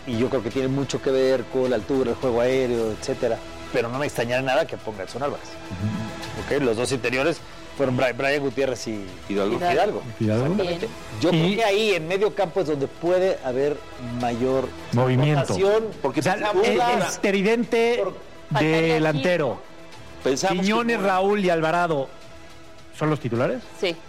y yo creo que tiene mucho que ver con la altura, el juego aéreo, etcétera. Pero no me extrañaría nada que ponga Edson Álvarez. Okay, los dos interiores fueron Brian Gutiérrez y Fidalgo. Exactamente. Yo creo que ahí en medio campo es donde puede haber mayor movimiento. Porque es evidente delantero. Quiñones, Raúl y Alvarado, ¿son los titulares?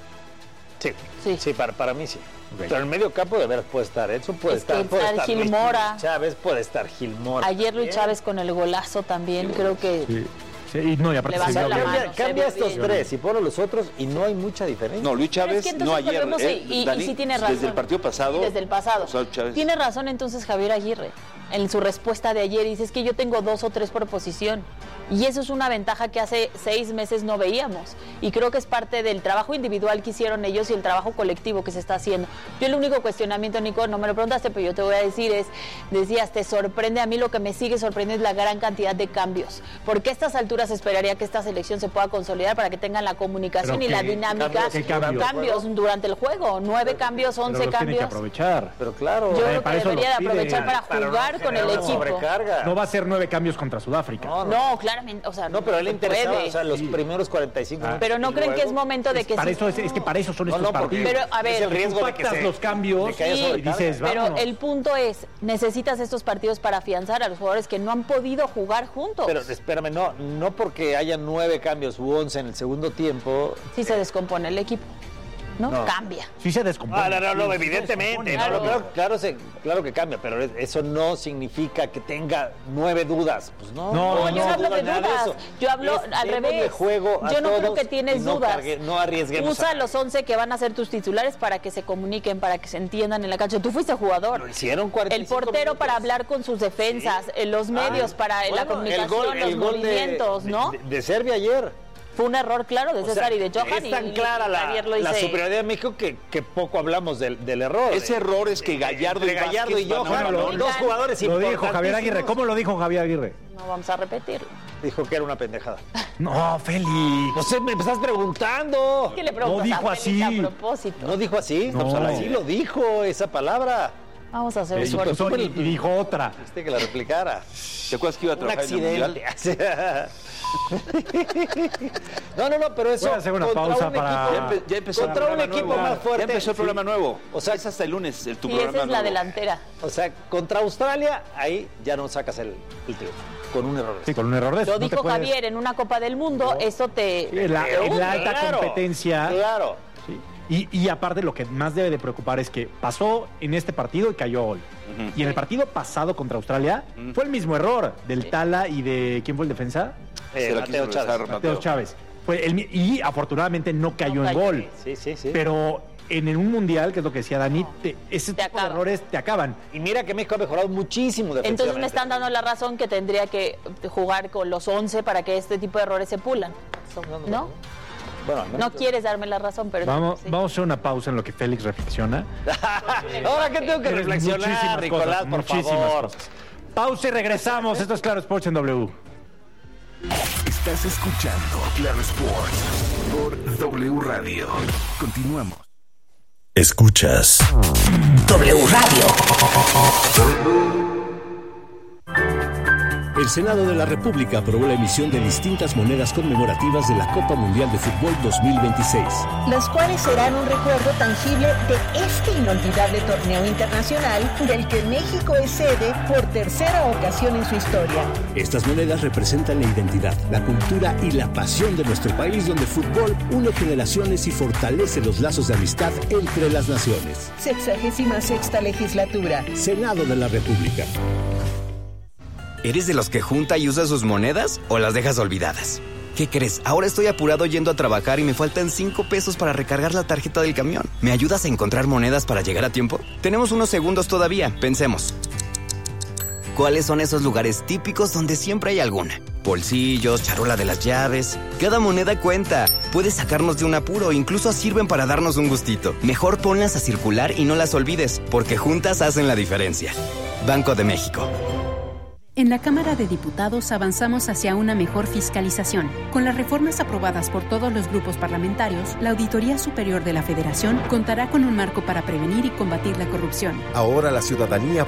Sí, para mí sí. Okay. Pero en el medio campo de veras puede estar Edson, puede estar Gil Mora. Chávez, puede estar Gil Mora. Ayer Luis Chávez con el golazo también, creo que... Sí, y aparte cambia estos tres y pone los otros y no hay mucha diferencia. No, Luis Chávez no ayer. Y sí tiene razón. Desde el partido pasado. Tiene razón entonces Javier Aguirre en su respuesta de ayer. Dice, es que yo tengo 2 o 3 por posición. Y eso es una ventaja que hace 6 meses no veíamos. Y creo que es parte del trabajo individual que hicieron ellos y el trabajo colectivo que se está haciendo. Yo el único cuestionamiento, Nico, no me lo preguntaste, pero yo te voy a decir decías, te sorprende, a mí lo que me sigue sorprendiendo es la gran cantidad de cambios. Porque a estas alturas esperaría que esta selección se pueda consolidar para que tengan la comunicación y la dinámica. Cambios durante el juego, 9 cambios, 11 cambios. Tiene que aprovechar. Pero claro. Yo creo que debería de aprovechar para jugar con el equipo. No va a ser 9 cambios contra Sudáfrica. No, claramente. O sea, no, pero él interesaba, los primeros 45 minutos. Pero no creen que es momento de que para eso es que para eso son estos partidos. Pero a ver, es el riesgo de que los cambios y dices, pero vámonos. el punto es, necesitas estos partidos para afianzar a los jugadores que no han podido jugar juntos. Pero espérame, no porque haya 9 cambios u 11 en el segundo tiempo. Sí se descompone el equipo. No, cambia. Sí se descompone. No, evidentemente. Claro que cambia, pero eso no significa que tenga 9 dudas. Pues yo no hablo de dudas. Yo hablo al revés. Yo no creo que tienes dudas. No arriesguemos. Usa los 11 que van a ser tus titulares para que se comuniquen, para que se entiendan en la cancha. Tú fuiste jugador. Lo hicieron 45 El portero minutos. Para hablar con sus defensas, los medios para la comunicación, los movimientos, ¿no? De Serbia ayer. Fue un error claro de César y de Johan. Es tan clara la superioridad de México que poco hablamos del error. Ese error es que Gallardo y Johan, dos jugadores lo dijo Javier Aguirre. ¿Cómo lo dijo Javier Aguirre? No vamos a repetirlo. Dijo que era una pendejada. No, Félix. Pues me estás preguntando. ¿Qué le preguntas? No dijo así. A propósito. ¿No dijo así? No. Así lo dijo esa palabra. Vamos a hacer un y dijo otra. Que la replicara. ¿Te acuerdas que iba a trabajar en el Mundial? No, pero eso. Voy a hacer una pausa para. Ya empezó contra un equipo más fuerte. Ya empezó el programa nuevo. O sea, es hasta el lunes tu programa esa es la nuevo. delantera. O sea, contra Australia, ahí ya no sacas el triunfo. Con un error. Sí, con un error de eso. Lo dijo Javier en una Copa del Mundo, eso te. En la alta competencia. Claro. Sí. Y aparte, lo que más debe de preocupar es que pasó en este partido y cayó gol. Y en el partido pasado contra Australia fue el mismo error del Tala y de. ¿Quién fue el defensa? Mateo Chávez. Y afortunadamente no cayó en gol. Sí. Pero en un mundial, que es lo que decía Dani, ese tipo de errores te acaban. Y mira que México ha mejorado muchísimo defensivamente. Entonces me están dando la razón que tendría que jugar con los 11 para que este tipo de errores se pulan. ¿No? Bueno, no quieres darme la razón, pero vamos a hacer una pausa en lo que Félix reflexiona. Ahora que tengo que reflexionar, Nicolás, por favor. Cosas. Pausa y regresamos. Esto es Claro Sports en W. Estás escuchando Claro Sports por W Radio. Continuamos. Escuchas W Radio. El Senado de la República aprobó la emisión de distintas monedas conmemorativas de la Copa Mundial de Fútbol 2026. Las cuales serán un recuerdo tangible de este inolvidable torneo internacional del que México es sede por tercera ocasión en su historia. Estas monedas representan la identidad, la cultura y la pasión de nuestro país, donde el fútbol une generaciones y fortalece los lazos de amistad entre las naciones. 66ª legislatura. Senado de la República. ¿Eres de los que junta y usa sus monedas o las dejas olvidadas? ¿Qué crees? Ahora estoy apurado yendo a trabajar y me faltan 5 pesos para recargar la tarjeta del camión. ¿Me ayudas a encontrar monedas para llegar a tiempo? Tenemos unos segundos todavía, pensemos. ¿Cuáles son esos lugares típicos donde siempre hay alguna? Bolsillos, charola de las llaves. Cada moneda cuenta. Puede sacarnos de un apuro, incluso sirven para darnos un gustito. Mejor ponlas a circular y no las olvides, porque juntas hacen la diferencia. Banco de México. En la Cámara de Diputados avanzamos hacia una mejor fiscalización. Con las reformas aprobadas por todos los grupos parlamentarios, la Auditoría Superior de la Federación contará con un marco para prevenir y combatir la corrupción. Ahora la ciudadanía